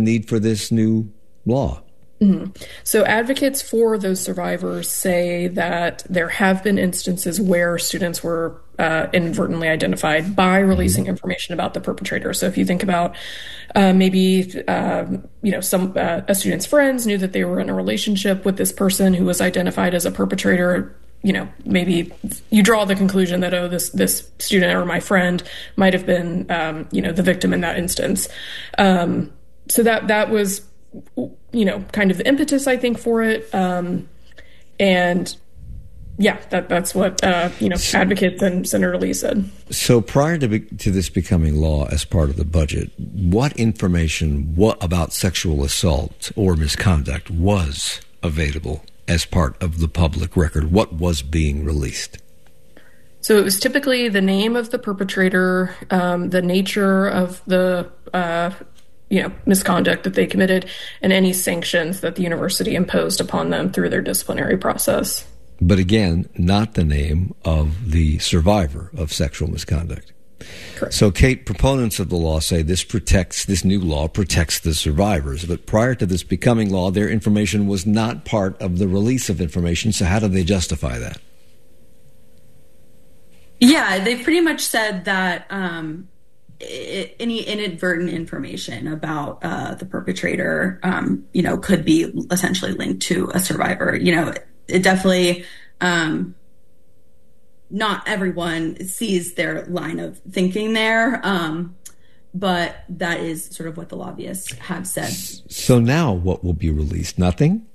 need for this new law? Mm-hmm. So advocates for those survivors say that there have been instances where students were inadvertently identified by releasing information about the perpetrator. So if you think about maybe some a student's friends knew that they were in a relationship with this person who was identified as a perpetrator. Maybe you draw the conclusion that, this student or my friend might have been, the victim in that instance. So that was, kind of the impetus, I think, for it. That's what, advocates and Senator Lee said. So prior to this becoming law as part of the budget, what information about sexual assault or misconduct was available as part of the public record? What was being released? So it was typically the name of the perpetrator, the nature of the misconduct that they committed, and any sanctions that the university imposed upon them through their disciplinary process. But again, not the name of the survivor of sexual misconduct. Correct. So, Kate, proponents of the law say this new law protects the survivors. But prior to this becoming law, their information was not part of the release of information. So how do they justify that? Yeah, they pretty much said that any inadvertent information about the perpetrator, could be essentially linked to a survivor. It definitely, not everyone sees their line of thinking there, but that is sort of what the lobbyists have said. So now what will be released? Nothing?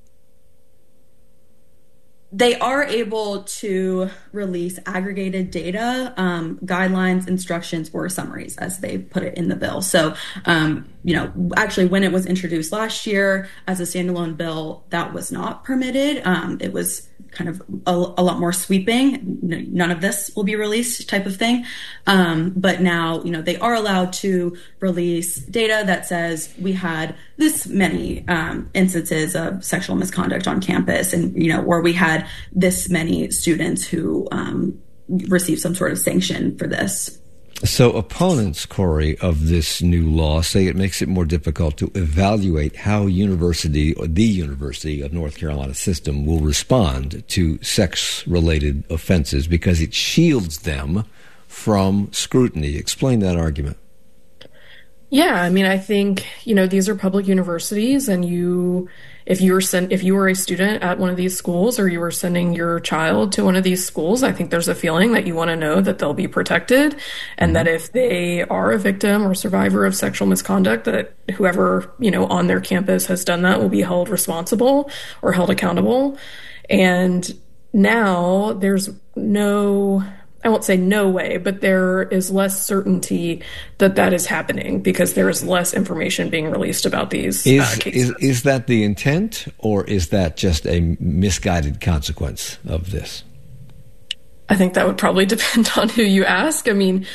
They are able to release aggregated data, guidelines, instructions, or summaries, as they put it in the bill. So, actually, when it was introduced last year as a standalone bill, that was not permitted. It was kind of a lot more sweeping. None of this will be released type of thing. But now, they are allowed to release data that says we had this many instances of sexual misconduct on campus, and, or we had this many students who received some sort of sanction for this. So opponents, Corey, of this new law say it makes it more difficult to evaluate how the University of North Carolina system will respond to sex-related offenses because it shields them from scrutiny. Explain that argument. Yeah, I think, these are public universities, and if you were a student at one of these schools, or you were sending your child to one of these schools, I think there's a feeling that you want to know that they'll be protected, and that if they are a victim or survivor of sexual misconduct, that whoever, on their campus has done that will be held responsible or held accountable. And now there's I won't say no way, but there is less certainty that is happening because there is less information being released about these cases. Is that the intent, or is that just a misguided consequence of this? I think that would probably depend on who you ask.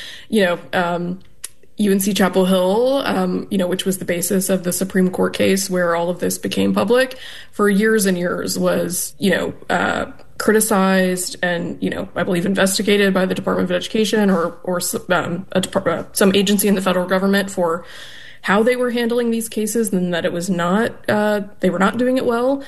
UNC Chapel Hill, which was the basis of the Supreme Court case where all of this became public, for years and years was, criticized and, I believe investigated by the Department of Education or some agency in the federal government for how they were handling these cases, and that it was not, they were not doing it well.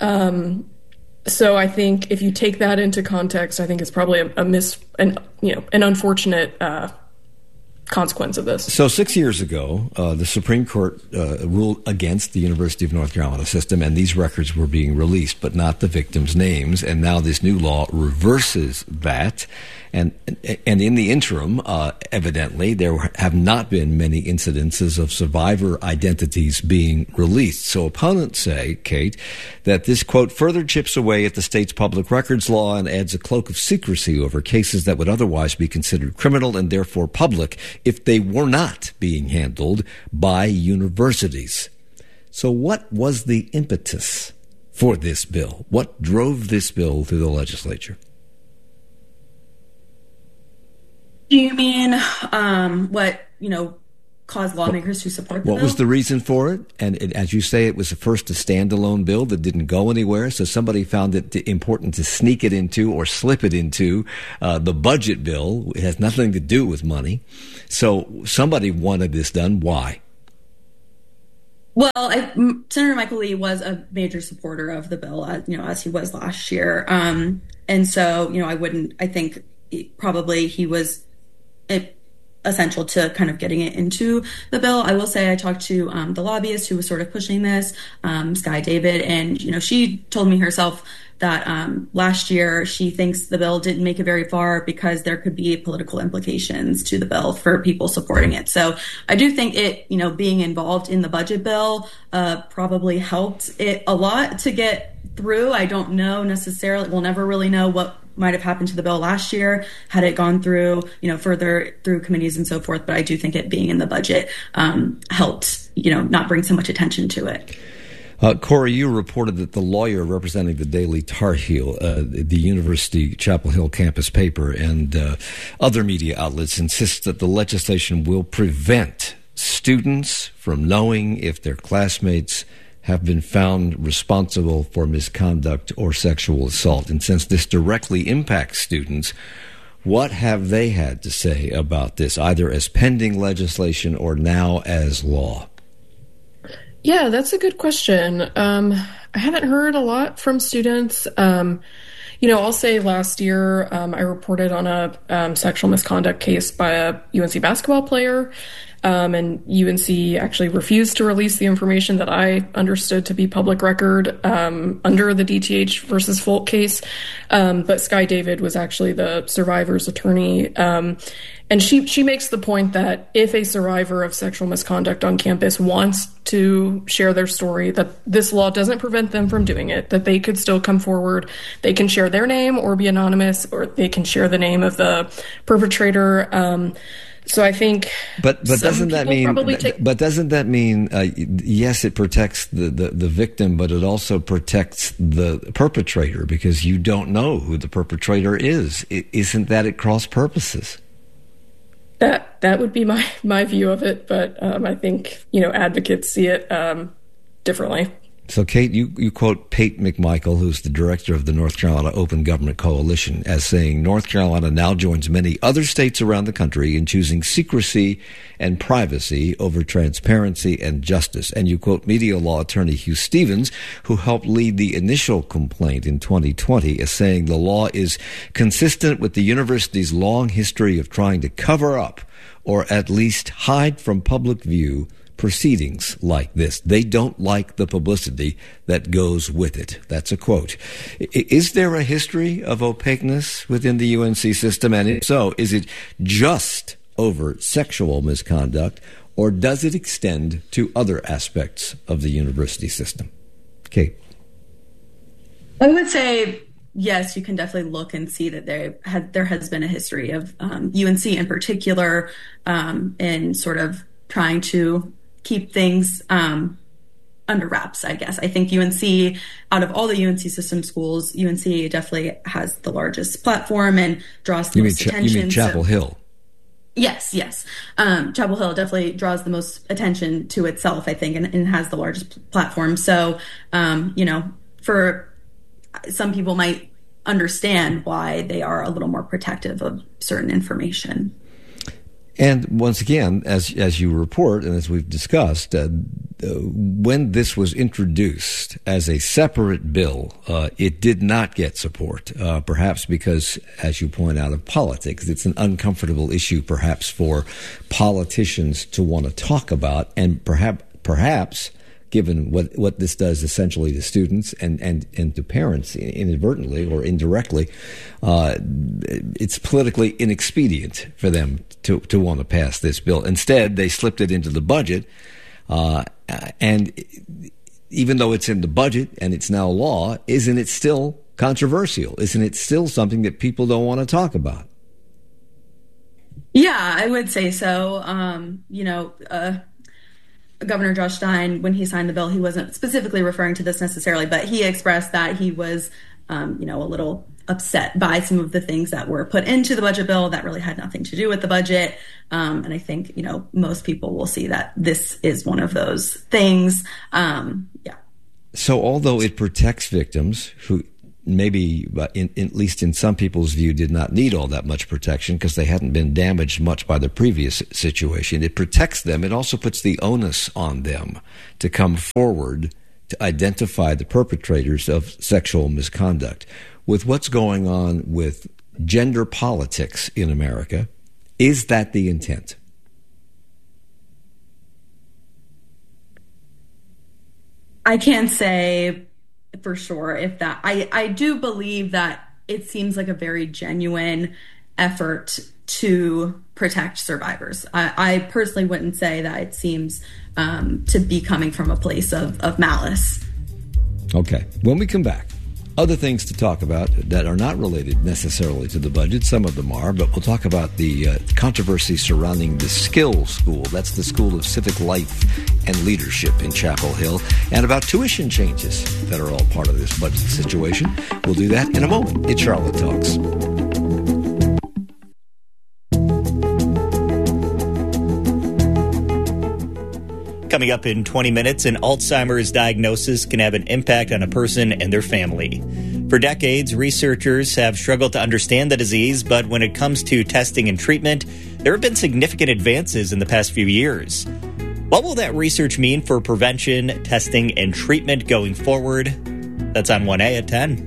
So I think if you take that into context, I think it's probably an unfortunate consequence of this. So 6 years ago, the Supreme Court ruled against the University of North Carolina system, and these records were being released, but not the victims' names. And now this new law reverses that. And in the interim, evidently, there have not been many incidences of survivor identities being released. So opponents say, Kate, that this, quote, further chips away at the state's public records law and adds a cloak of secrecy over cases that would otherwise be considered criminal and therefore public if they were not being handled by universities. So what was the impetus for this bill? What drove this bill through the legislature? Do you mean what, caused lawmakers to support the bill? What was the reason for it? And as you say, it was at first a standalone bill that didn't go anywhere, so somebody found it important to sneak it into or slip it into the budget bill. It has nothing to do with money. So somebody wanted this done. Why? Well, Senator Michael Lee was a major supporter of the bill, as he was last year. And so, I think probably he was essential to kind of getting it into the bill. I will say I talked to the lobbyist who was sort of pushing this, Sky David, and, she told me herself that last year she thinks the bill didn't make it very far because there could be political implications to the bill for people supporting it. So I do think it, being involved in the budget bill probably helped it a lot to get through. I don't know necessarily, we'll never really know what might have happened to the bill last year had it gone through, further through committees and so forth. But I do think it being in the budget helped, not bring so much attention to it. Corey, you reported that the lawyer representing the Daily Tar Heel, the University Chapel Hill campus paper, and other media outlets insist that the legislation will prevent students from knowing if their classmates have been found responsible for misconduct or sexual assault. And since this directly impacts students, what have they had to say about this, either as pending legislation or now as law? Yeah, that's a good question. I haven't heard a lot from students. I'll say last year I reported on a sexual misconduct case by a UNC basketball player, and UNC actually refused to release the information that I understood to be public record under the DTH versus Folk case. But Sky David was actually the survivor's attorney. And she makes the point that if a survivor of sexual misconduct on campus wants to share their story, that this law doesn't prevent them from doing it, that they could still come forward. They can share their name or be anonymous, or they can share the name of the perpetrator. So I think, but doesn't that mean? Yes, it protects the victim, but it also protects the perpetrator because you don't know who the perpetrator is. Isn't that at cross purposes? That would be my view of it, but I think advocates see it differently. So, Kate, you quote Pate McMichael, who's the director of the North Carolina Open Government Coalition, as saying, North Carolina now joins many other states around the country in choosing secrecy and privacy over transparency and justice. And you quote media law attorney Hugh Stevens, who helped lead the initial complaint in 2020, as saying the law is consistent with the university's long history of trying to cover up or at least hide from public view proceedings like this. They don't like the publicity that goes with it. That's a quote. Is there a history of opaqueness within the UNC system? And if so, is it just over sexual misconduct, or does it extend to other aspects of the university system? Kate. I would say, yes, you can definitely look and see that there has been a history of UNC in particular in sort of trying to keep things under wraps, I guess. I think UNC, out of all the UNC system schools, UNC definitely has the largest platform and draws the most attention. You mean Chapel Hill? Yes. Chapel Hill definitely draws the most attention to itself, I think, and has the largest platform. So, for some people might understand why they are a little more protective of certain information. And once again, as you report and as we've discussed, when this was introduced as a separate bill, it did not get support, perhaps because, as you point out, of politics. It's an uncomfortable issue, perhaps, for politicians to want to talk about, and perhaps given what this does essentially to students and to parents inadvertently or indirectly, it's politically inexpedient for them to want to pass this bill. Instead, they slipped it into the budget, and even though it's in the budget and it's now law, isn't it still controversial? Isn't it still something that people don't want to talk about? Yeah, I would say so. Governor Josh Stein, when he signed the bill, he wasn't specifically referring to this necessarily, but he expressed that he was, a little upset by some of the things that were put into the budget bill that really had nothing to do with the budget. And I think, most people will see that this is one of those things. So although it protects victims who maybe, at least in some people's view, did not need all that much protection because they hadn't been damaged much by the previous situation. It protects them. It also puts the onus on them to come forward to identify the perpetrators of sexual misconduct. With what's going on with gender politics in America, is that the intent? I can't say for sure if that. I do believe that it seems like a very genuine effort to protect survivors. I personally wouldn't say that it seems to be coming from a place of malice. Okay. When we come back, other things to talk about that are not related necessarily to the budget. Some of them are, but we'll talk about the controversy surrounding the Skill School. That's the School of Civic Life and Leadership in Chapel Hill, and about tuition changes that are all part of this budget situation. We'll do that in a moment. It's Charlotte Talks. Coming up in 20 minutes, an Alzheimer's diagnosis can have an impact on a person and their family. For decades, researchers have struggled to understand the disease, but when it comes to testing and treatment, there have been significant advances in the past few years. What will that research mean for prevention, testing, and treatment going forward? That's on 1A at 10.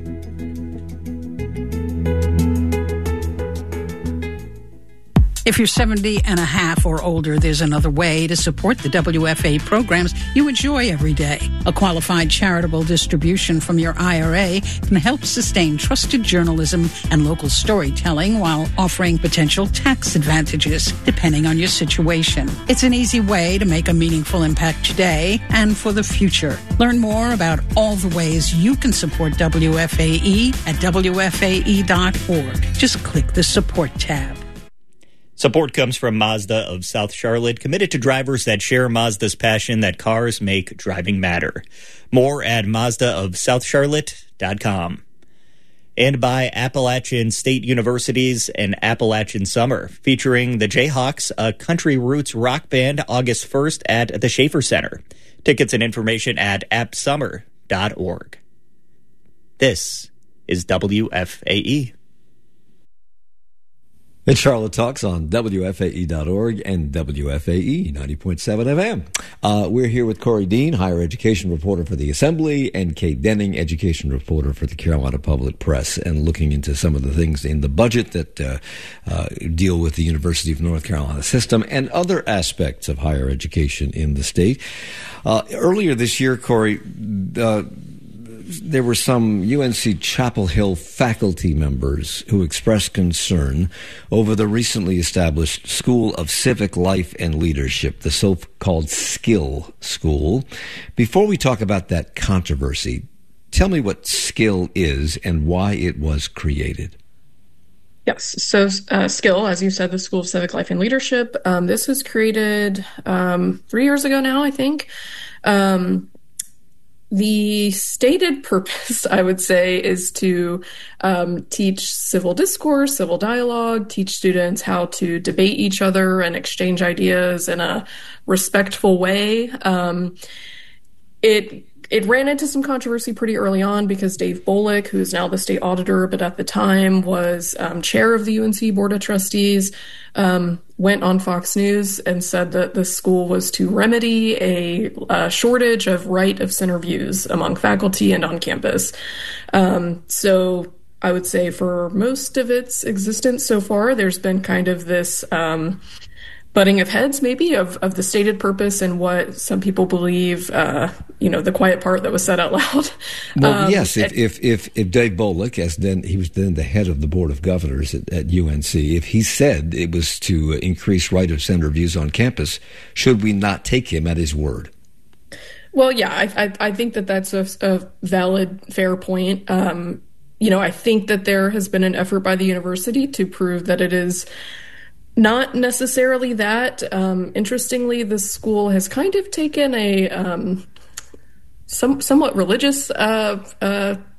If you're 70 and a half or older, there's another way to support the WFA programs you enjoy every day. A qualified charitable distribution from your IRA can help sustain trusted journalism and local storytelling while offering potential tax advantages, depending on your situation. It's an easy way to make a meaningful impact today and for the future. Learn more about all the ways you can support WFAE at WFAE.org. Just click the Support tab. Support comes from Mazda of South Charlotte, committed to drivers that share Mazda's passion that cars make driving matter. More at MazdaofSouthCharlotte.com. And by Appalachian State University's An Appalachian Summer, featuring the Jayhawks, a country roots rock band, August 1st at the Schaefer Center. Tickets and information at appsummer.org. This is WFAE. It's Charlotte Talks on WFAE.org and WFAE 90.7 FM. We're here with Corey Dean, higher education reporter for the Assembly, and Kate Denning, education reporter for the Carolina Public Press, and looking into some of the things in the budget that deal with the University of North Carolina system and other aspects of higher education in the state. Earlier this year, Corey, there were some UNC Chapel Hill faculty members who expressed concern over the recently established School of Civic Life and Leadership, the so-called Skill School. Before we talk about that controversy, tell me what Skill is and why it was created. Yes. So Skill, as you said, the School of Civic Life and Leadership, this was created 3 years ago now, I think. The stated purpose, I would say, is to teach civil discourse, civil dialogue, teach students how to debate each other and exchange ideas in a respectful way. It ran into some controversy pretty early on because Dave Bolick, who's now the state auditor, but at the time was chair of the UNC Board of Trustees, went on Fox News and said that the school was to remedy a shortage of right of center views among faculty and on campus. So I would say for most of its existence so far, there's been kind of this butting of heads, maybe, of the stated purpose and what some people believe, the quiet part that was said out loud. Well, yes, if Dave Bolick, he was then the head of the Board of Governors at UNC, if he said it was to increase right of center views on campus, should we not take him at his word? Well, yeah, I think that's a valid, fair point. I think that there has been an effort by the university to prove that it is not necessarily that. Interestingly, the school has kind of taken a somewhat religious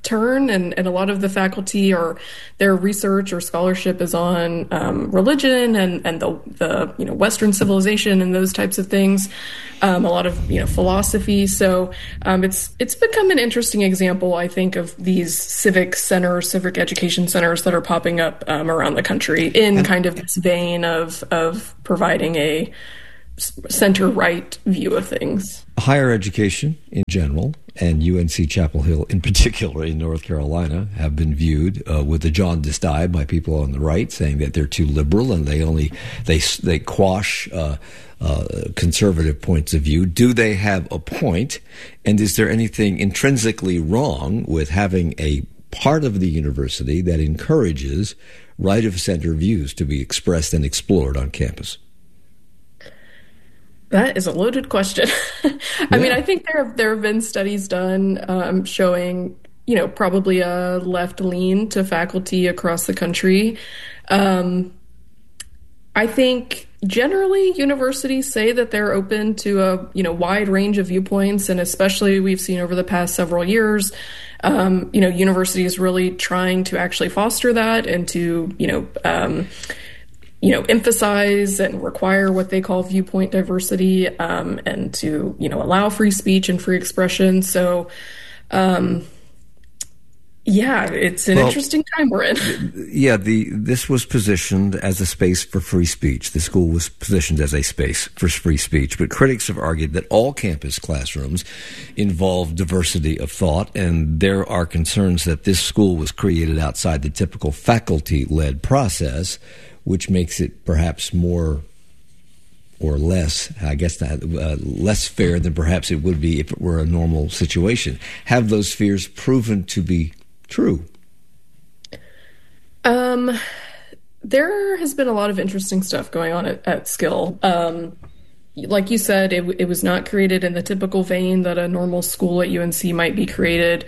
turn, and a lot of the faculty their research or scholarship is on religion and the Western civilization and those types of things. A lot of philosophy. So it's become an interesting example, I think, of these civic education centers that are popping up around the country in kind of this vein of providing a center-right view of things. Higher education in general, and UNC Chapel Hill in particular in North Carolina, have been viewed with a jaundiced eye by people on the right, saying that they're too liberal and they quash conservative points of view. Do they have a point? And is there anything intrinsically wrong with having a part of the university that encourages right-of-center views to be expressed and explored on campus? That is a loaded question. I mean, I think there have been studies done showing, probably a left lean to faculty across the country. I think generally universities say that they're open to a wide range of viewpoints, and especially we've seen over the past several years, universities really trying to actually foster that and to emphasize and require what they call viewpoint diversity, and to, allow free speech and free expression. So, it's an interesting time we're in. Yeah, this was positioned as a space for free speech. The school was positioned as a space for free speech, but critics have argued that all campus classrooms involve diversity of thought, and there are concerns that this school was created outside the typical faculty-led process, which makes it perhaps more or less, less fair than perhaps it would be if it were a normal situation. Have those fears proven to be true? There has been a lot of interesting stuff going on at Skill. Like you said, it was not created in the typical vein that a normal school at UNC might be created.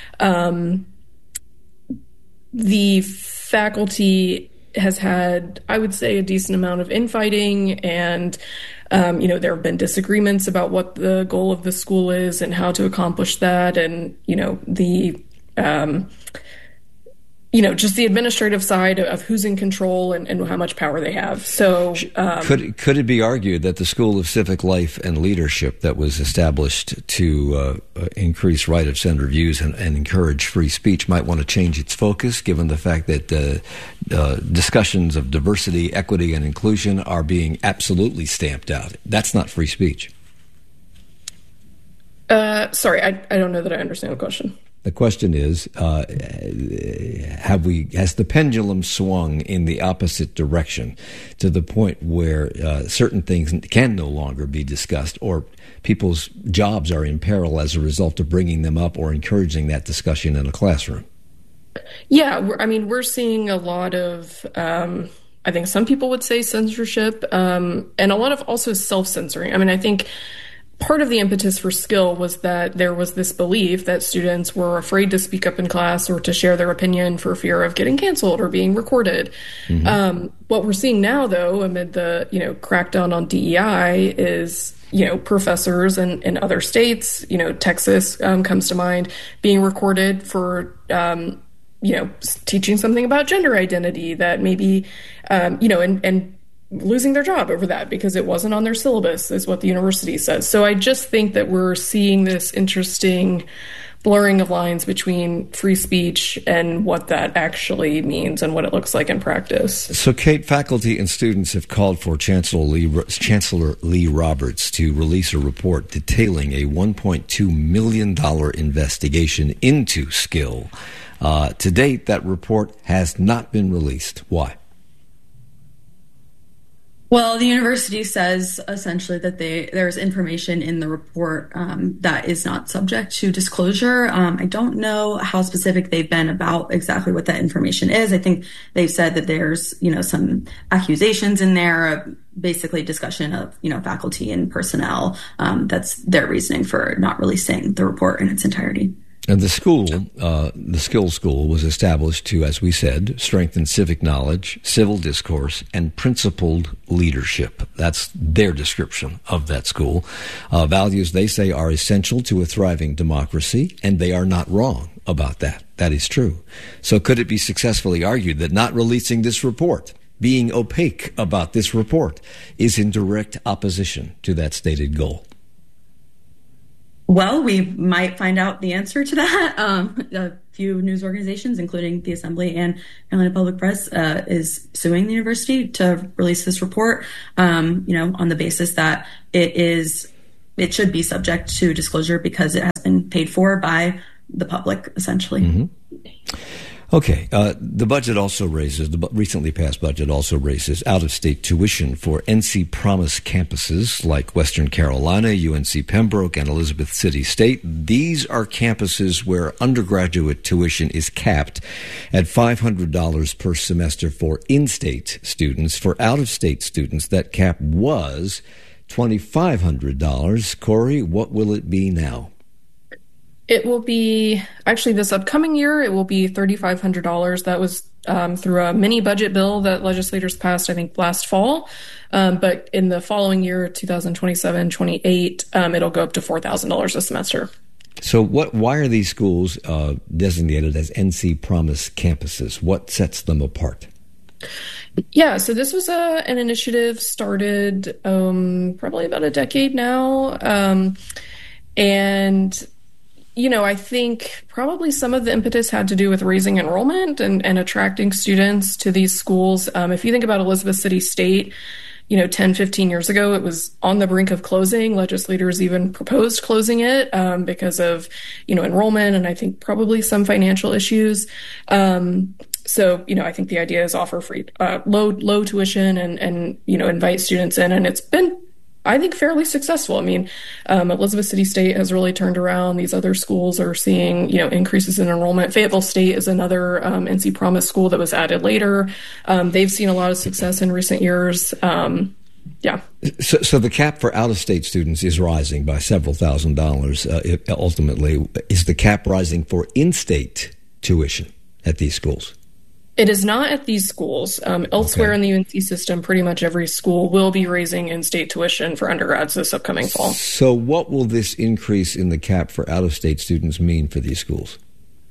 The faculty has had, I would say, a decent amount of infighting, and there have been disagreements about what the goal of the school is and how to accomplish that, and just the administrative side of who's in control and how much power they have. So could it be argued that the School of Civic Life and Leadership that was established to increase right-of-center views and encourage free speech might want to change its focus, given the fact that discussions of diversity, equity, and inclusion are being absolutely stamped out? That's not free speech. Sorry, I don't know that I understand the question. The question is, has the pendulum swung in the opposite direction to the point where certain things can no longer be discussed, or people's jobs are in peril as a result of bringing them up or encouraging that discussion in a classroom? Yeah, we're seeing a lot of, I think some people would say censorship, and a lot of also self-censoring. I think part of the impetus for Skill was that there was this belief that students were afraid to speak up in class or to share their opinion for fear of getting canceled or being recorded. Mm-hmm. What we're seeing now, though, amid the crackdown on DEI, is professors in other states, Texas comes to mind, being recorded for teaching something about gender identity that maybe and losing their job over that because it wasn't on their syllabus, is what the university says. So I just think that we're seeing this interesting blurring of lines between free speech and what that actually means and what it looks like in practice. So, Kate, faculty and students have called for Chancellor Lee Roberts to release a report detailing a $1.2 million investigation into Skill. To date, that report has not been released. Why? Well, the university says essentially that there's information in the report that is not subject to disclosure. I don't know how specific they've been about exactly what that information is. I think they've said that there's, some accusations in there, basically discussion of, faculty and personnel. That's their reasoning for not releasing the report in its entirety. And the Skills School was established to, as we said, strengthen civic knowledge, civil discourse, and principled leadership. That's their description of that school. Values, they say, are essential to a thriving democracy, and they are not wrong about that. That is true. So could it be successfully argued that not releasing this report, being opaque about this report, is in direct opposition to that stated goal? Well, we might find out the answer to that. A few news organizations, including the Assembly and Carolina Public Press, is suing the university to release this report, on the basis that it should be subject to disclosure because it has been paid for by the public, essentially. Mm-hmm. Okay. The recently passed budget also raises out-of-state tuition for NC Promise campuses like Western Carolina, UNC Pembroke, and Elizabeth City State. These are campuses where undergraduate tuition is capped at $500 per semester for in-state students. For out-of-state students, that cap was $2,500. Corey, what will it be now? It will be, actually this upcoming year, it will be $3,500. That was through a mini budget bill that legislators passed, I think, last fall. But in the following year, 2027-28, it'll go up to $4,000 a semester. So why are these schools designated as NC Promise campuses? What sets them apart? Yeah, so this was an initiative started probably about a decade now. And I think probably some of the impetus had to do with raising enrollment and attracting students to these schools. If you think about Elizabeth City State, 10, 15 years ago, it was on the brink of closing. Legislators even proposed closing it because of, enrollment and I think probably some financial issues. So, I think the idea is offer free, low tuition and invite students in. And it's been, I think, fairly successful. I mean, Elizabeth City State has really turned around. These other schools are seeing, increases in enrollment. Fayetteville State is another NC Promise school that was added later. They've seen a lot of success in recent years. Yeah. So the cap for out-of-state students is rising by several $1,000s. Ultimately, is the cap rising for in-state tuition at these schools? It is not at these schools. Elsewhere in the UNC system, pretty much every school will be raising in-state tuition for undergrads this upcoming fall. So what will this increase in the cap for out-of-state students mean for these schools?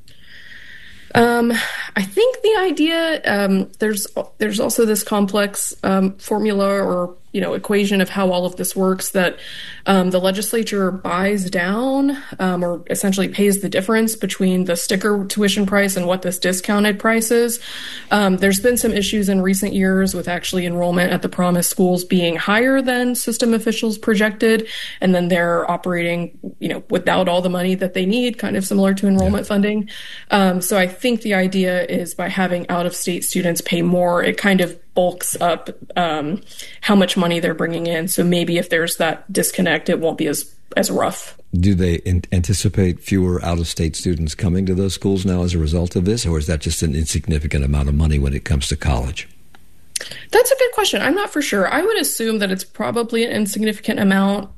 I think the idea, there's also this complex formula or equation of how all of this works that the legislature buys down or essentially pays the difference between the sticker tuition price and what this discounted price is. There's been some issues in recent years with actually enrollment at the Promise schools being higher than system officials projected, and then they're operating, without all the money that they need, kind of similar to enrollment funding. So I think the idea is by having out-of-state students pay more, it kind of bulks up how much money they're bringing in. So maybe if there's that disconnect, it won't be as rough. Do they anticipate fewer out-of-state students coming to those schools now as a result of this, or is that just an insignificant amount of money when it comes to college? That's a good question. I'm not for sure. I would assume that it's probably an insignificant amount.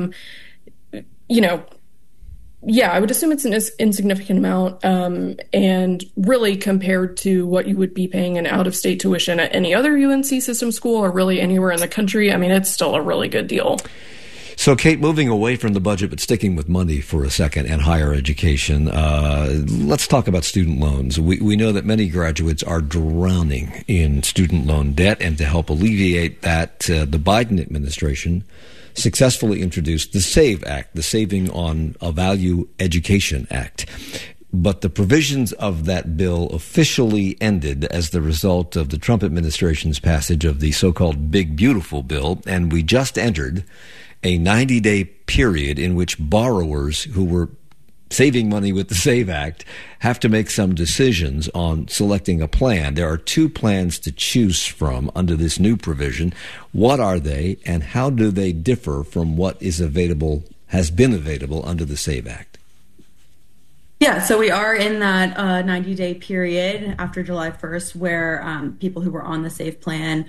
Yeah, I would assume it's an insignificant amount, and really compared to what you would be paying in out-of-state tuition at any other UNC system school or really anywhere in the country, I mean, it's still a really good deal. So, Kate, moving away from the budget but sticking with money for a second and higher education, let's talk about student loans. We know that many graduates are drowning in student loan debt, and to help alleviate that, the Biden administration successfully introduced the SAVE Act, the Saving on a Value Education Act. But the provisions of that bill officially ended as the result of the Trump administration's passage of the so-called Big Beautiful Bill, and we just entered a 90-day period in which borrowers who were saving money with the SAVE Act have to make some decisions on selecting a plan. There are two plans to choose from under this new provision. What are they, and how do they differ from what has been available under the SAVE Act? Yeah, so we are in that 90-day period after July 1st where people who were on the SAVE plan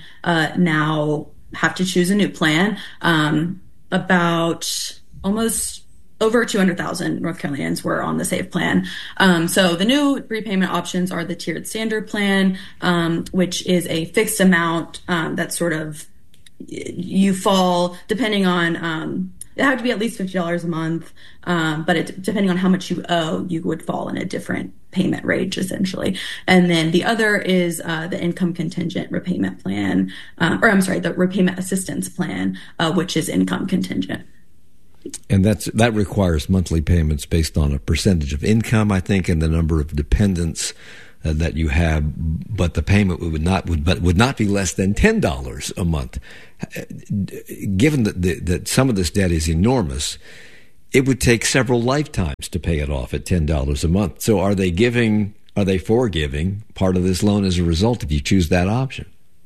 now have to choose a new plan. About almost over 200,000 North Carolinians were on the SAVE plan. So the new repayment options are the tiered standard plan, which is a fixed amount that sort of you fall depending on. It had to be at least $50 a month, but depending on how much you owe, you would fall in a different payment range, essentially. And then the other is the income contingent repayment plan, the repayment assistance plan, which is income contingent. And that requires monthly payments based on a percentage of income, I think, and the number of dependents that you have, but the payment would not be less than $10 a month. Given that some of this debt is enormous, it would take several lifetimes to pay it off at $10 a month. So are they forgiving part of this loan as a result if you choose that option?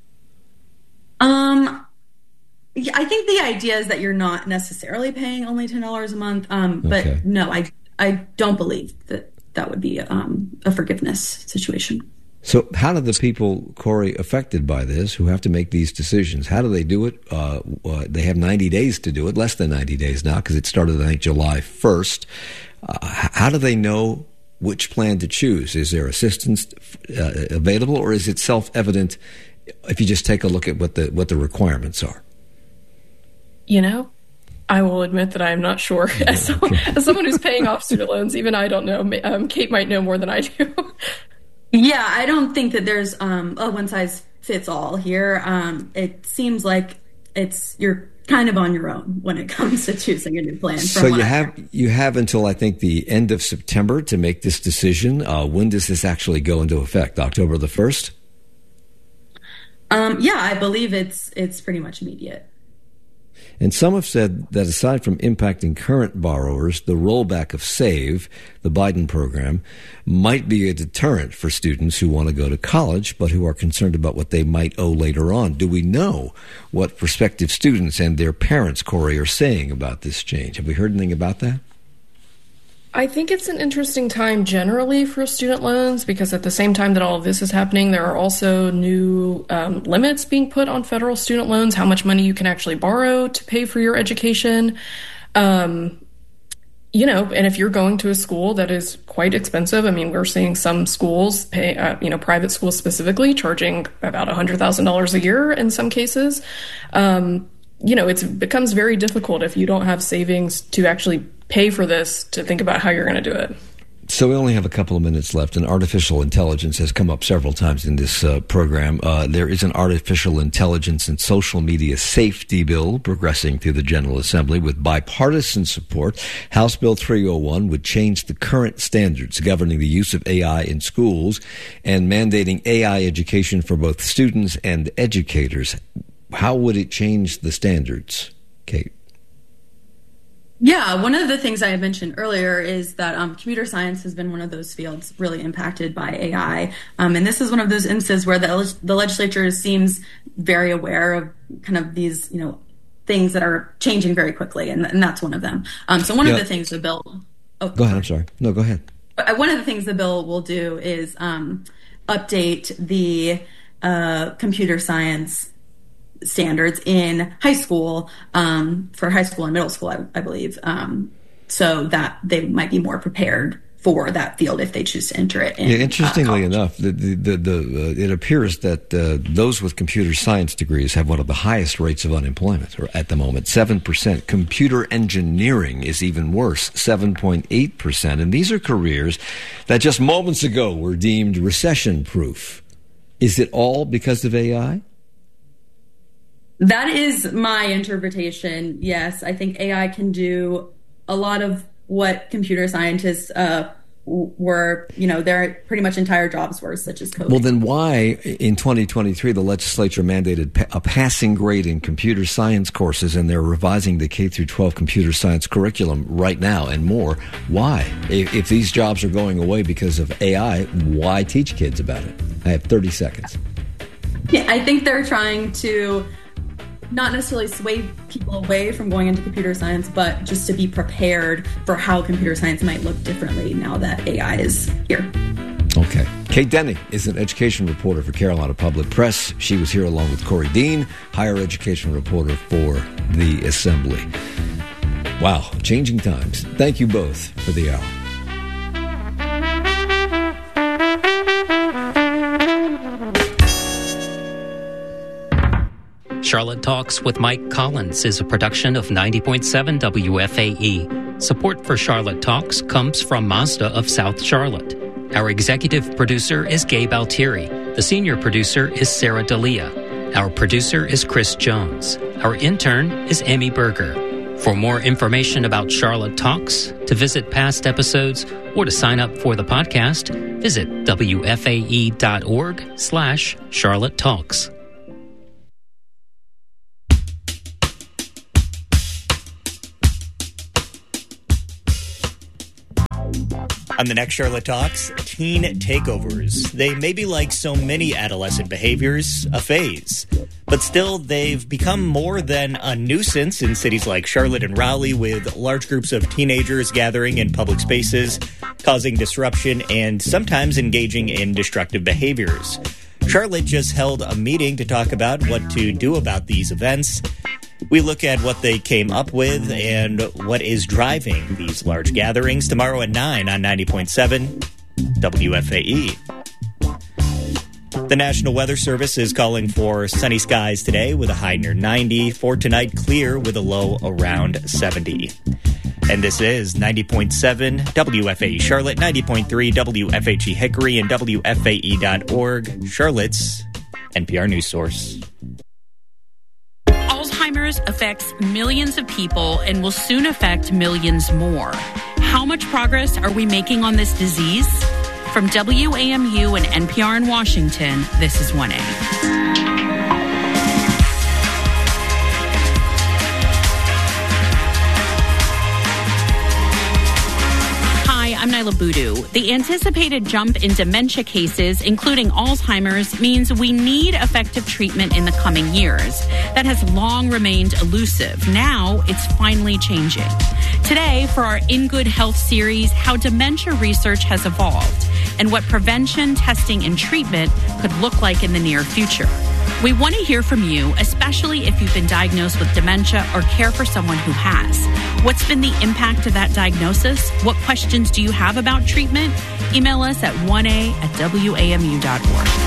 Yeah, I think the idea is that you're not necessarily paying only $10 a month. But okay. No, I don't believe that would be a forgiveness situation. So how do the people, Corey, affected by this who have to make these decisions, how do they do it? They have 90 days to do it, less than 90 days now, because it started, I think, July 1st. How do they know which plan to choose? Is there assistance available, or is it self-evident if you just take a look at what the requirements are? I will admit that I am not sure. As someone who's paying off student loans, even I don't know. Kate might know more than I do. Yeah, I don't think that there's a one size fits all here. It seems like you're kind of on your own when it comes to choosing a new plan. So you have until I think the end of September to make this decision. When does this actually go into effect? October the 1st? Yeah, I believe it's pretty much immediate. And some have said that aside from impacting current borrowers, the rollback of SAVE, the Biden program, might be a deterrent for students who want to go to college but who are concerned about what they might owe later on. Do we know what prospective students and their parents, Corey, are saying about this change? Have we heard anything about that? I think it's an interesting time generally for student loans because at the same time that all of this is happening, there are also new limits being put on federal student loans, how much money you can actually borrow to pay for your education. And if you're going to a school that is quite expensive, I mean, we're seeing some schools pay, private schools specifically, charging about $100,000 a year in some cases. It becomes very difficult if you don't have savings to actually pay for this to think about how you're going to do it. So we only have a couple of minutes left, and artificial intelligence has come up several times in this program. There is an artificial intelligence and social media safety bill progressing through the General Assembly with bipartisan support. House Bill 301 would change the current standards governing the use of AI in schools and mandating AI education for both students and educators. How would it change the standards, Kate? Yeah, one of the things I had mentioned earlier is that computer science has been one of those fields really impacted by AI. And this is one of those instances where the legislature seems very aware of kind of these, things that are changing very quickly. And that's one of them. So one of the things the bill... Oh, go ahead. I'm sorry. No, go ahead. One of the things the bill will do is update the computer science standards in high school, for high school and middle school, I believe, so that they might be more prepared for that field if they choose to enter it. Interestingly enough, it appears that those with computer science degrees have one of the highest rates of unemployment at the moment, 7%. Computer engineering is even worse, 7.8%. And these are careers that just moments ago were deemed recession-proof. Is it all because of AI? That is my interpretation. Yes, I think AI can do a lot of what computer scientists were, their pretty much entire jobs were, such as coding. Well, then why in 2023 the legislature mandated a passing grade in computer science courses, and they're revising the K through 12 computer science curriculum right now and more? Why? If these jobs are going away because of AI, why teach kids about it? I have 30 seconds. Yeah, I think they're trying to not necessarily sway people away from going into computer science, but just to be prepared for how computer science might look differently now that AI is here. Okay. Kate Denny is an education reporter for Carolina Public Press. She was here along with Corey Dean, higher education reporter for the Assembly. Wow, changing times. Thank you both for the hour. Charlotte Talks with Mike Collins is a production of 90.7 WFAE. Support for Charlotte Talks comes from Mazda of South Charlotte. Our executive producer is Gabe Altieri. The senior producer is Sarah D'Elia. Our producer is Chris Jones. Our intern is Amy Berger. For more information about Charlotte Talks, to visit past episodes, or to sign up for the podcast, visit wfae.org/Charlotte Talks. On the next Charlotte Talks, teen takeovers. They may be like so many adolescent behaviors, a phase. But still, they've become more than a nuisance in cities like Charlotte and Raleigh, with large groups of teenagers gathering in public spaces, causing disruption and sometimes engaging in destructive behaviors. Charlotte just held a meeting to talk about what to do about these events. We look at what they came up with and what is driving these large gatherings tomorrow at 9 on 90.7 WFAE. The National Weather Service is calling for sunny skies today with a high near 90. For tonight, clear with a low around 70. And this is 90.7 WFAE Charlotte, 90.3 WFHE Hickory, and WFAE.org, Charlotte's NPR news source. Alzheimer's affects millions of people and will soon affect millions more. How much progress are we making on this disease? From WAMU and NPR in Washington, this is 1A. I'm Nyla Boodoo. The anticipated jump in dementia cases, including Alzheimer's, means we need effective treatment in the coming years. That has long remained elusive. Now it's finally changing. Today, for our In Good Health series, how dementia research has evolved and what prevention, testing, and treatment could look like in the near future. We want to hear from you, especially if you've been diagnosed with dementia or care for someone who has. What's been the impact of that diagnosis? What questions do you have about treatment? Email us at 1a@wamu.org.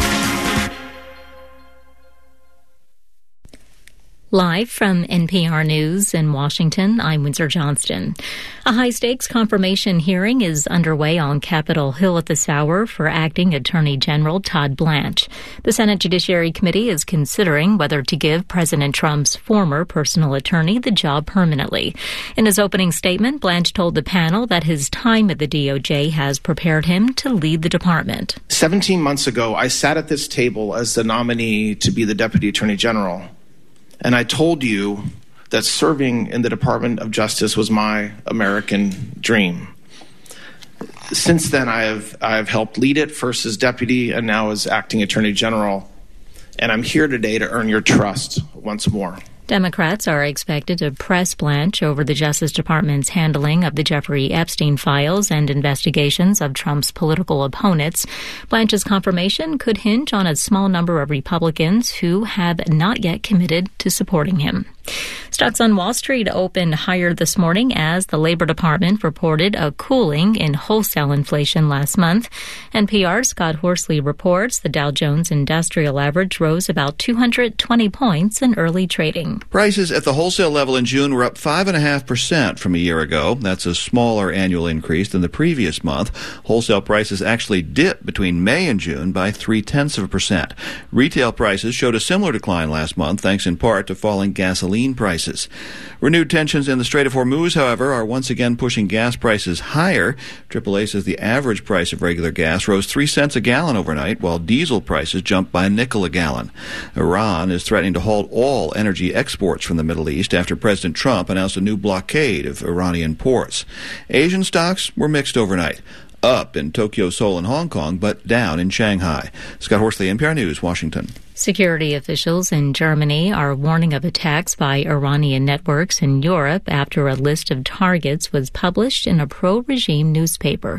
Live from NPR News in Washington, I'm Windsor Johnston. A high-stakes confirmation hearing is underway on Capitol Hill at this hour for Acting Attorney General Todd Blanche. The Senate Judiciary Committee is considering whether to give President Trump's former personal attorney the job permanently. In his opening statement, Blanche told the panel that his time at the DOJ has prepared him to lead the department. 17 months ago, I sat at this table as the nominee to be the Deputy Attorney General. And I told you that serving in the Department of Justice was my American dream. Since then, I have helped lead it, first as deputy and now as acting attorney general. And I'm here today to earn your trust once more. Democrats are expected to press Blanche over the Justice Department's handling of the Jeffrey Epstein files and investigations of Trump's political opponents. Blanche's confirmation could hinge on a small number of Republicans who have not yet committed to supporting him. Stocks on Wall Street opened higher this morning as the Labor Department reported a cooling in wholesale inflation last month. NPR's Scott Horsley reports the Dow Jones Industrial Average rose about 220 points in early trading. Prices at the wholesale level in June were up 5.5% from a year ago. That's a smaller annual increase than the previous month. Wholesale prices actually dipped between May and June by 0.3%. Retail prices showed a similar decline last month, thanks in part to falling gasoline prices. Renewed tensions in the Strait of Hormuz, however, are once again pushing gas prices higher. AAA says the average price of regular gas rose 3 cents a gallon overnight, while diesel prices jumped by a nickel a gallon. Iran is threatening to halt all energy exports from the Middle East after President Trump announced a new blockade of Iranian ports. Asian stocks were mixed overnight. Up in Tokyo, Seoul, and Hong Kong, but down in Shanghai. Scott Horsley, NPR News, Washington. Security officials in Germany are warning of attacks by Iranian networks in Europe after a list of targets was published in a pro-regime newspaper.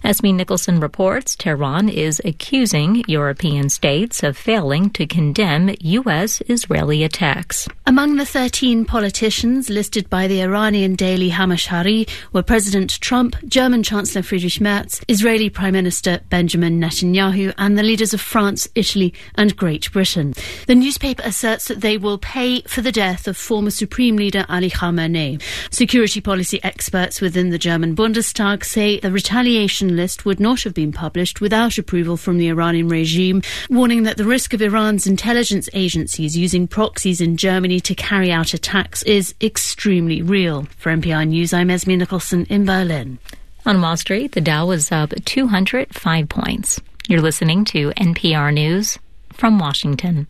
Esme Nicholson reports Tehran is accusing European states of failing to condemn U.S. Israeli attacks. Among the 13 politicians listed by the Iranian daily Hamashari were President Trump, German Chancellor Friedrich Merz, Israeli Prime Minister Benjamin Netanyahu, and the leaders of France, Italy, and Great Britain. The newspaper asserts that they will pay for the death of former Supreme Leader Ali Khamenei. Security policy experts within the German Bundestag say the retaliation list would not have been published without approval from the Iranian regime, warning that the risk of Iran's intelligence agencies using proxies in Germany to carry out attacks is extremely real. For NPR News, I'm Esme Nicholson in Berlin. On Wall Street, the Dow was up 205 points. You're listening to NPR News from Washington.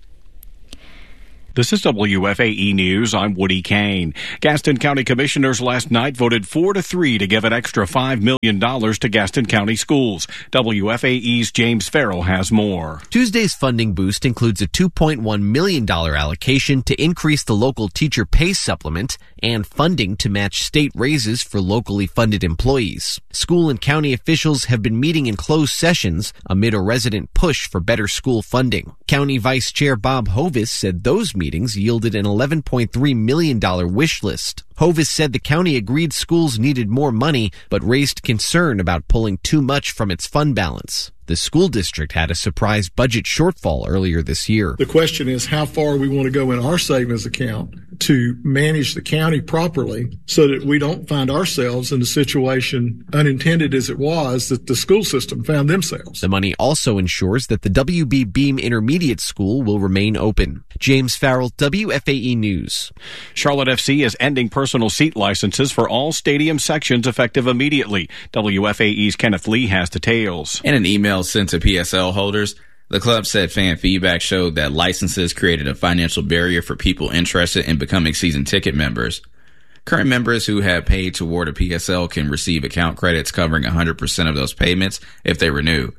This is WFAE News. I'm Woody Kane. Gaston County Commissioners last night voted 4-3 to give an extra $5 million to Gaston County schools. WFAE's James Farrell has more. Tuesday's funding boost includes a $2.1 million allocation to increase the local teacher pay supplement and funding to match state raises for locally funded employees. School and county officials have been meeting in closed sessions amid a resident push for better school funding. County Vice Chair Bob Hovis said those meetings yielded an $11.3 million wish list. Hovis said the county agreed schools needed more money, but raised concern about pulling too much from its fund balance. The school district had a surprise budget shortfall earlier this year. The question is how far we want to go in our savings account to manage the county properly so that we don't find ourselves in a situation, unintended as it was, that the school system found themselves. The money also ensures that the WB Beam Intermediate School will remain open. James Farrell, WFAE News. Charlotte FC is ending personal seat licenses for all stadium sections effective immediately. WFAE's Kenneth Lee has details. In an email sent to PSL holders, the club said fan feedback showed that licenses created a financial barrier for people interested in becoming season ticket members. Current members who have paid toward a PSL can receive account credits covering 100% of those payments if they renew.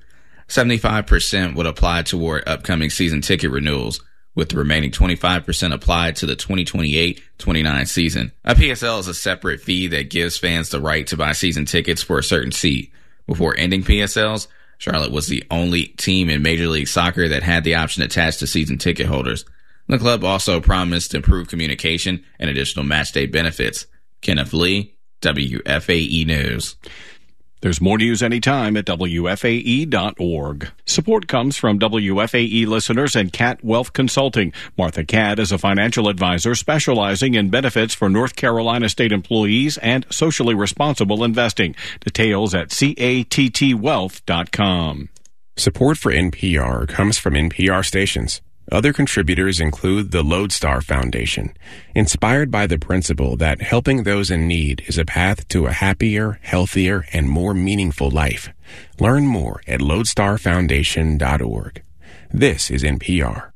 75% would apply toward upcoming season ticket renewals, with the remaining 25% applied to the 2028-29 season. A PSL is a separate fee that gives fans the right to buy season tickets for a certain seat. Before ending PSLs, Charlotte was the only team in Major League Soccer that had the option attached to season ticket holders. The club also promised improved communication and additional match day benefits. Kenneth Lee, WFAE News. There's more news anytime at WFAE.org. Support comes from WFAE listeners and Cat Wealth Consulting. Martha Cat is a financial advisor specializing in benefits for North Carolina state employees and socially responsible investing. Details at cattwealth.com. Support for NPR comes from NPR stations. Other contributors include the Lodestar Foundation, inspired by the principle that helping those in need is a path to a happier, healthier, and more meaningful life. Learn more at lodestarfoundation.org. This is NPR.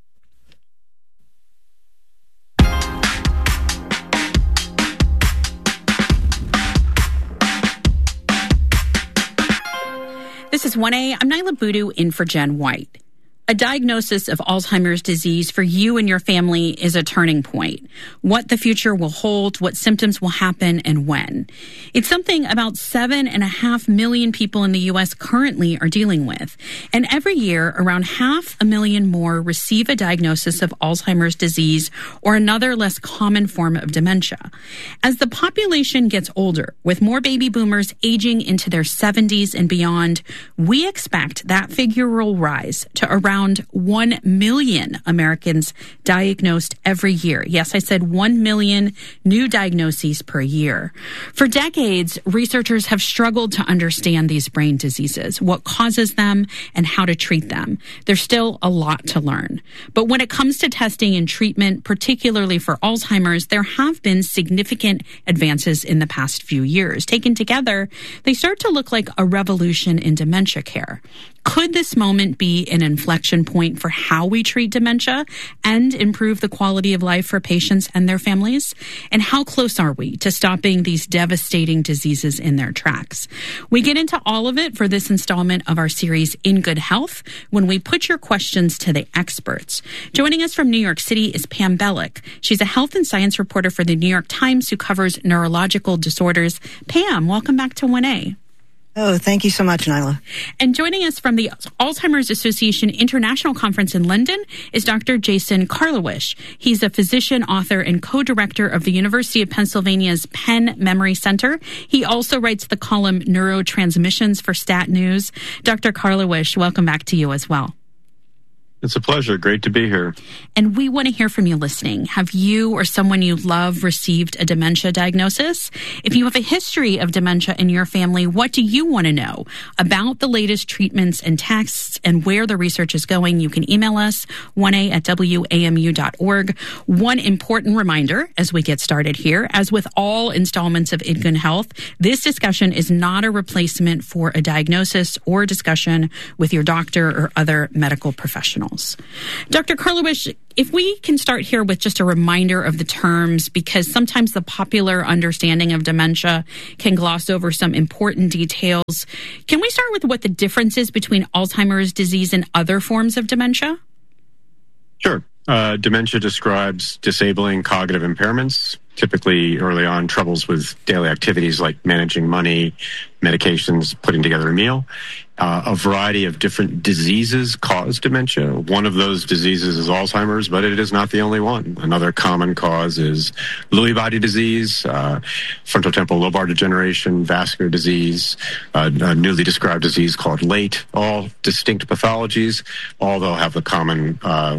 This is 1A. I'm Nyla Boodoo in for Jen White. A diagnosis of Alzheimer's disease for you and your family is a turning point. What the future will hold, what symptoms will happen, and when. It's something about 7.5 million people in the U.S. currently are dealing with. And every year, around 500,000 more receive a diagnosis of Alzheimer's disease or another less common form of dementia. As the population gets older, with more baby boomers aging into their 70s and beyond, we expect that figure will rise to around 1 million Americans diagnosed every year. Yes, I said 1 million new diagnoses per year. For decades, researchers have struggled to understand these brain diseases, what causes them, and how to treat them. There's still a lot to learn. But when it comes to testing and treatment, particularly for Alzheimer's, there have been significant advances in the past few years. Taken together, they start to look like a revolution in dementia care. Could this moment be an inflection point for how we treat dementia and improve the quality of life for patients and their families? And how close are we to stopping these devastating diseases in their tracks? We get into all of it for this installment of our series In Good Health when we put your questions to the experts. Joining us from New York City is Pam Bellick. She's a health and science reporter for the New York Times who covers neurological disorders. Pam, welcome back to 1A. Oh, thank you so much, Nyla. And joining us from the Alzheimer's Association International Conference in London is Dr. Jason Karlawish. He's a physician, author, and co-director of the University of Pennsylvania's Penn Memory Center. He also writes the column Neurotransmissions for Stat News. Dr. Karlawish, welcome back to you as well. It's a pleasure. Great to be here. And we want to hear from you listening. Have you or someone you love received a dementia diagnosis? If you have a history of dementia in your family, what do you want to know about the latest treatments and tests and where the research is going? You can email us, 1a@wamu.org. One important reminder as we get started here, as with all installments of In Good Health, this discussion is not a replacement for a diagnosis or discussion with your doctor or other medical professional. Dr. Karlawish, if we can start here with just a reminder of the terms, because sometimes the popular understanding of dementia can gloss over some important details. Can we start with what the difference is between Alzheimer's disease and other forms of dementia? Sure. Dementia describes disabling cognitive impairments, typically early on troubles with daily activities like managing money, medications, putting together a meal. A variety of different diseases cause dementia. One of those diseases is Alzheimer's, but it is not the only one. Another common cause is Lewy body disease, frontotemporal lobar degeneration, vascular disease, a newly described disease called LATE, all distinct pathologies, all though have the common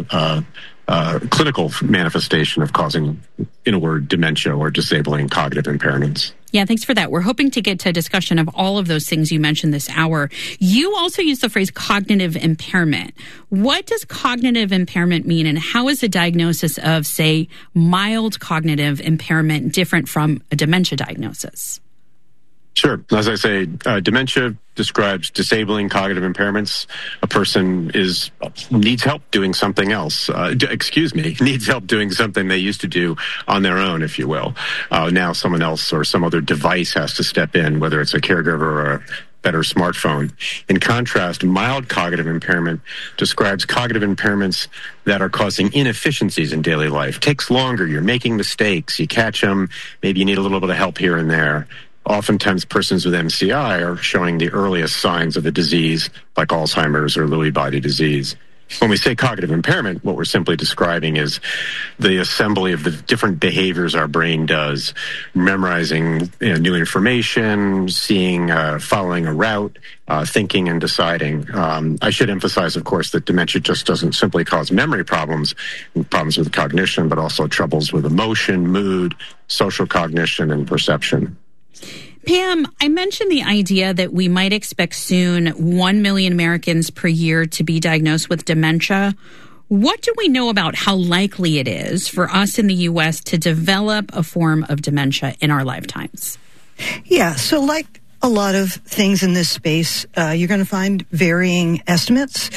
clinical manifestation of causing, in a word, dementia or disabling cognitive impairments. Yeah, thanks for that. We're hoping to get to a discussion of all of those things you mentioned this hour. You also use the phrase cognitive impairment. What does cognitive impairment mean, and how is a diagnosis of, say, mild cognitive impairment different from a dementia diagnosis? Sure. As I say, dementia describes disabling cognitive impairments. A person needs help doing something else. Needs help doing something they used to do on their own, if you will. Now someone else or some other device has to step in, whether it's a caregiver or a better smartphone. In contrast, mild cognitive impairment describes cognitive impairments that are causing inefficiencies in daily life. It takes longer. You're making mistakes. You catch them. Maybe you need a little bit of help here and there. Oftentimes, persons with MCI are showing the earliest signs of the disease, like Alzheimer's or Lewy body disease. When we say cognitive impairment, what we're simply describing is the assembly of the different behaviors our brain does, memorizing new information, following a route, thinking and deciding. I should emphasize, of course, that dementia just doesn't simply cause memory problems with cognition, but also troubles with emotion, mood, social cognition, and perception. Pam, I mentioned the idea that we might expect soon 1 million Americans per year to be diagnosed with dementia. What do we know about how likely it is for us in the U.S. to develop a form of dementia in our lifetimes? Yeah, so like a lot of things in this space, you're going to find varying estimates.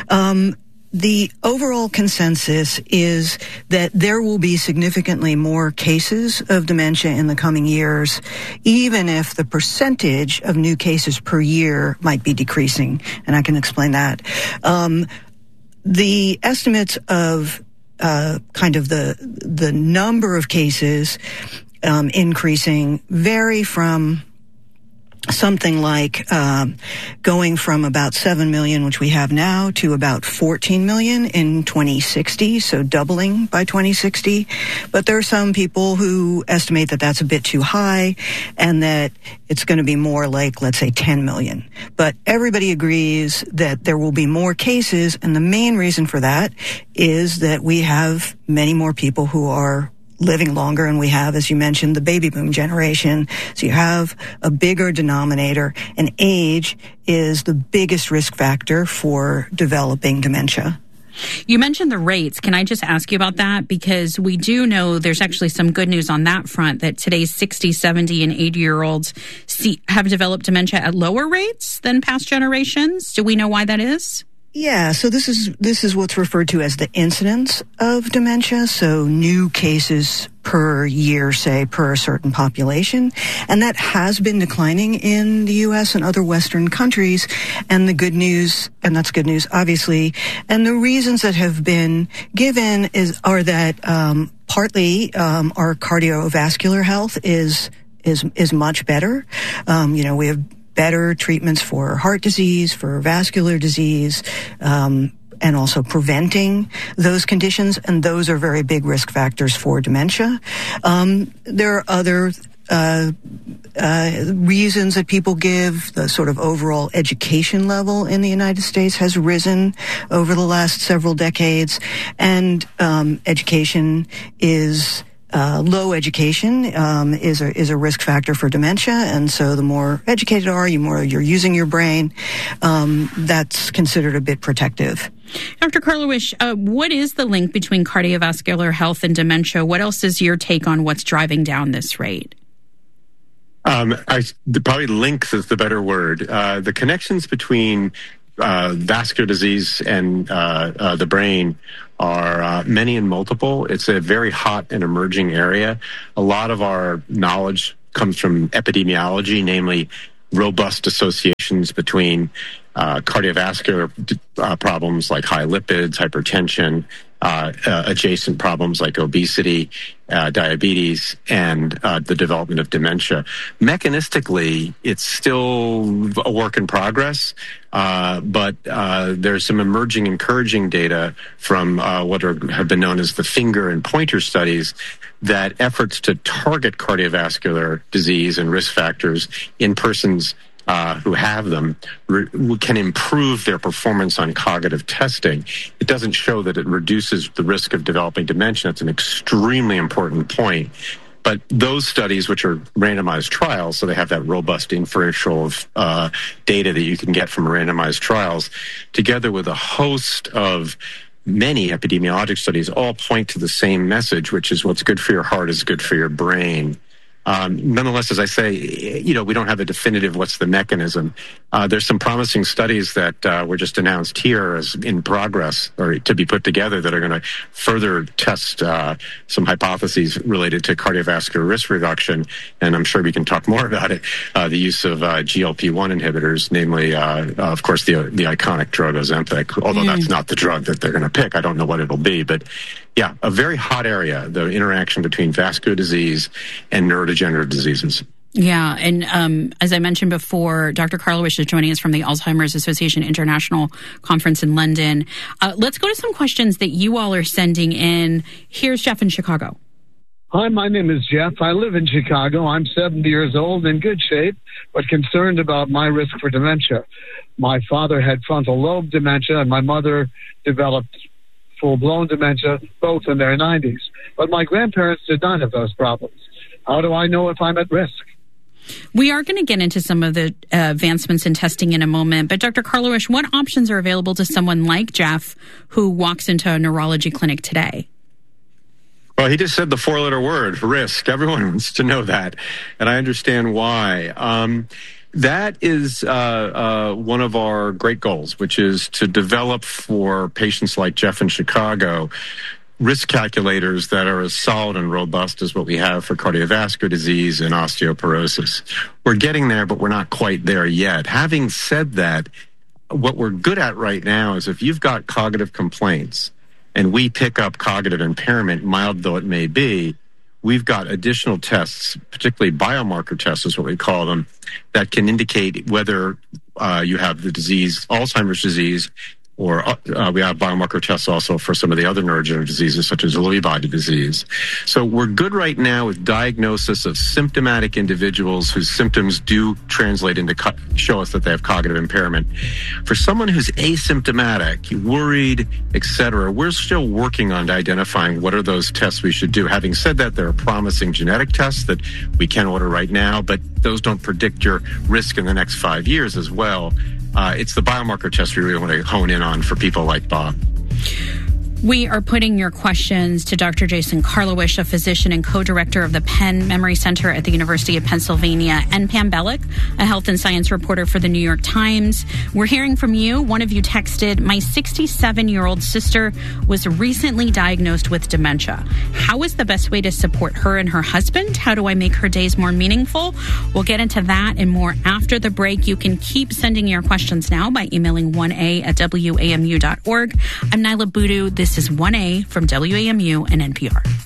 The overall consensus is that there will be significantly more cases of dementia in the coming years, even if the percentage of new cases per year might be decreasing, and I can explain that. The estimates of kind of the number of cases increasing vary from something like going from about 7 million, which we have now, to about 14 million in 2060, so doubling by 2060. But there are some people who estimate that that's a bit too high and that it's going to be more like, let's say, 10 million. But everybody agrees that there will be more cases, and the main reason for that is that we have many more people who are living longer, and we have, as you mentioned, the baby boom generation. So you have a bigger denominator, and age is the biggest risk factor for developing dementia. You mentioned the rates. Can I just ask you about that? Because we do know there's actually some good news on that front, that today's 60, 70, and 80-year-olds have developed dementia at lower rates than past generations. Do we know why that is? Yeah, so this is what's referred to as the incidence of dementia, so new cases per year, say, per a certain population. And that has been declining in the U.S. and other Western countries. And the good news, and that's good news, obviously, and the reasons that have been given are that partly our cardiovascular health is much better. We have better treatments for heart disease, for vascular disease, and also preventing those conditions, and those are very big risk factors for dementia. There are other reasons that people give. The sort of overall education level in the United States has risen over the last several decades, and education is low education is a risk factor for dementia, and so the more educated you are, the more you're using your brain. That's considered a bit protective. Dr. Karlawish, what is the link between cardiovascular health and dementia? What else is your take on what's driving down this rate? Probably links is the better word. The connections between vascular disease and the brain are many and multiple. It's a very hot and emerging area. A lot of our knowledge comes from epidemiology, namely robust associations between cardiovascular problems like high lipids, hypertension, adjacent problems like obesity, diabetes, and the development of dementia. Mechanistically, it's still a work in progress, but there's some emerging encouraging data from what have been known as the finger and pointer studies, that efforts to target cardiovascular disease and risk factors in persons who have them can improve their performance on cognitive testing. It doesn't show that it reduces the risk of developing dementia. That's an extremely important point. But those studies, which are randomized trials, so they have that robust inferential data that you can get from randomized trials, together with a host of many epidemiologic studies, all point to the same message, which is what's good for your heart is good for your brain. Nonetheless, as I say, we don't have a definitive what's the mechanism. There's some promising studies that were just announced here as in progress or to be put together that are going to further test some hypotheses related to cardiovascular risk reduction. And I'm sure we can talk more about it. The use of GLP-1 inhibitors, namely, of course, the iconic drug Ozempic, although that's not the drug that they're going to pick. I don't know what it'll be, but yeah, a very hot area, the interaction between vascular disease and neurodegenerative diseases. Yeah, and as I mentioned before, Dr. Karlawish is joining us from the Alzheimer's Association International Conference in London. Let's go to some questions that you all are sending in. Here's Jeff in Chicago. Hi, my name is Jeff. I live in Chicago. I'm 70 years old, in good shape, but concerned about my risk for dementia. My father had frontal lobe dementia, and my mother developed full-blown dementia, both in their 90s. But my grandparents did not have those problems. How do I know if I'm at risk? We are going to get into some of the advancements in testing in a moment, but Dr. Karlawish, what options are available to someone like Jeff who walks into a neurology clinic today? Well, he just said the four-letter word, risk. Everyone wants to know that, and I understand why. That is one of our great goals, which is to develop for patients like Jeff in Chicago risk calculators that are as solid and robust as what we have for cardiovascular disease and osteoporosis. We're getting there, but we're not quite there yet. Having said that, what we're good at right now is if you've got cognitive complaints and we pick up cognitive impairment, mild though it may be, we've got additional tests, particularly biomarker tests is what we call them, that can indicate whether you have the disease, Alzheimer's disease, or we have biomarker tests also for some of the other neurodegenerative diseases, such as Lewy body disease. So we're good right now with diagnosis of symptomatic individuals whose symptoms do translate into show us that they have cognitive impairment. For someone who's asymptomatic, worried, etc., we're still working on identifying what are those tests we should do. Having said that, there are promising genetic tests that we can order right now, but those don't predict your risk in the next 5 years as well. It's the biomarker test we really want to hone in on for people like Bob. We are putting your questions to Dr. Jason Karlawish, a physician and co-director of the Penn Memory Center at the University of Pennsylvania, and Pam Bellick, a health and science reporter for the New York Times. We're hearing from you. One of you texted, my 67-year-old sister was recently diagnosed with dementia. How is the best way to support her and her husband? How do I make her days more meaningful? We'll get into that and more after the break. You can keep sending your questions now by emailing 1a@wamu.org. I'm Nyla Boodoo. This is 1A from WAMU and NPR.